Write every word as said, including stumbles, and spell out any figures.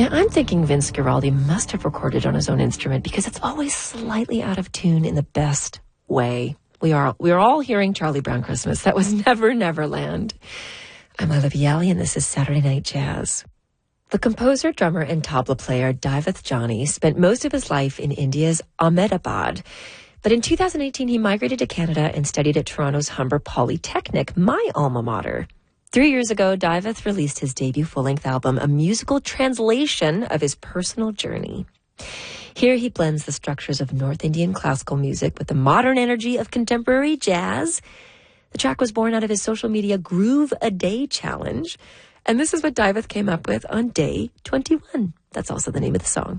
Now, I'm thinking Vince Guaraldi must have recorded on his own instrument because it's always slightly out of tune in the best way. We are we are all hearing Charlie Brown Christmas. That was Never Neverland. I'm Olivia Yali, and this is Saturday Night Jazz. The composer, drummer, and tabla player Daivith Johnny spent most of his life in India's Ahmedabad. But in two thousand eighteen, he migrated to Canada and studied at Toronto's Humber Polytechnic, my alma mater. Three years ago, Daivith released his debut full-length album, a musical translation of his personal journey. Here he blends the structures of North Indian classical music with the modern energy of contemporary jazz. The track was born out of his social media Groove a Day challenge. And this is what Daivith came up with on day twenty-one. That's also the name of the song.